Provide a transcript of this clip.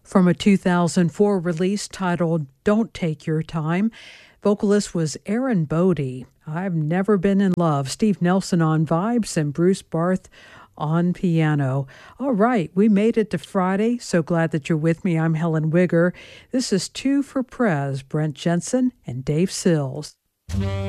From a 2004 release titled Don't Take Your Time, vocalist was Aaron Bodie. I've Never Been in Love, Steve Nelson on vibes, and Bruce Barth on piano. All right, we made it to Friday. So glad that you're with me. I'm Helen Wigger. This is Two for Prez, Brent Jensen and Dave Sills.